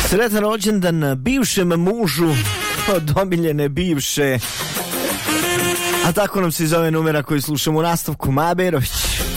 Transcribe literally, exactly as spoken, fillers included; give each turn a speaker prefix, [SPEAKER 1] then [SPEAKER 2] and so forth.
[SPEAKER 1] Sretan rođendan bivšem mužu od omiljene bivše. A tako nam se zove numera koji slušamo u nastavku. Maja Berović.